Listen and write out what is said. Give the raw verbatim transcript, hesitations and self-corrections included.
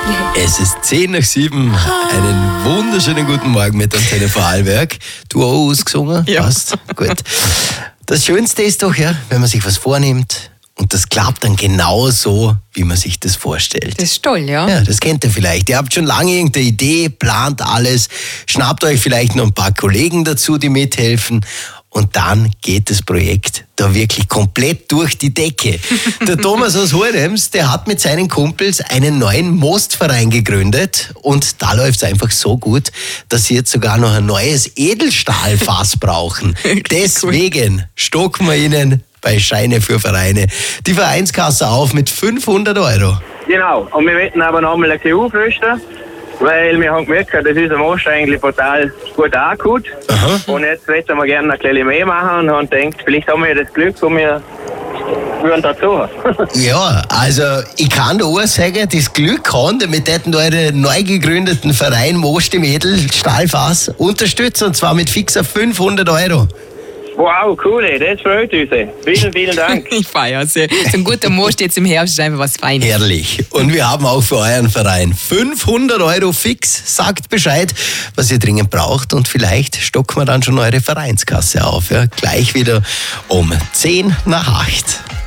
Es ist zehn nach sieben. Einen wunderschönen guten Morgen mit Antenne Vorarlberg. Du auch ausgesungen? Ja. Passt? Gut. Das Schönste ist doch, ja, wenn man sich was vornimmt und das klappt dann genau so, wie man sich das vorstellt. Das ist toll, ja. Ja, das kennt ihr vielleicht. Ihr habt schon lange irgendeine Idee, plant alles, schnappt euch vielleicht noch ein paar Kollegen dazu, die mithelfen. Und dann geht das Projekt da wirklich komplett durch die Decke. Der Thomas aus Hohenems, der hat mit seinen Kumpels einen neuen Mostverein gegründet. Und da läuft es einfach so gut, dass sie jetzt sogar noch ein neues Edelstahlfass brauchen. Deswegen stocken wir ihnen bei Scheine für Vereine die Vereinskasse auf mit fünfhundert Euro. Genau, und wir möchten aber noch einmal ein bisschen aufrüsten, weil wir haben gemerkt, dass unser Most eigentlich total gut ankommt. Aha. Und jetzt möchten wir gerne ein bisschen mehr machen und haben gedacht, vielleicht haben wir das Glück und wir würden dazu. Ja, also ich kann da auch sagen, das Glück haben, damit hätten euren neu gegründeten Verein Most im Edelstahlfass unterstützen, und zwar mit fixer fünfhundert Euro. Wow, cool, das freut uns. Vielen, vielen Dank. Ich feiere es. So ein guter Most jetzt im Herbst ist einfach was Feines. Herrlich. Und wir haben auch für euren Verein fünfhundert Euro fix. Sagt Bescheid, was ihr dringend braucht, und vielleicht stocken wir dann schon eure Vereinskasse auf. Ja? Gleich wieder um zehn nach acht.